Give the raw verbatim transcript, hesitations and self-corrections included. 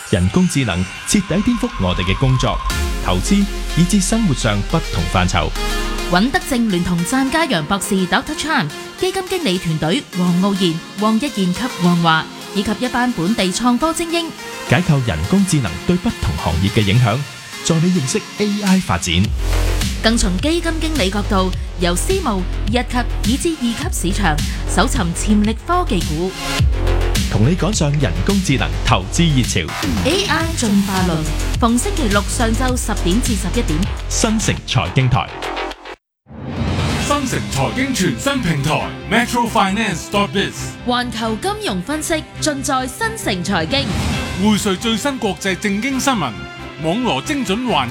人工智能徹底顛覆我哋嘅工作、投資以至生活上不同範疇。 尹德正聯同湛家陽博士 Doctor Chan、基金經理團隊黃傲然、黃一賢及黃華，以及一班本地創科精英， 解構人工智能對不同行業嘅影響，助你認識 A I 發展。 更從基金經理角度，由私募、一級以至二級市場，搜尋潛力科技股， 同你趕上人工智能投資熱潮。 A I 進化論，逢星期六上晝十點至十一點， 新城財經台。 新城財經全新平台 Metro Finance dot biz， 環球金融分析盡在新城財經， 匯萃最新國際政經新聞，網羅精準環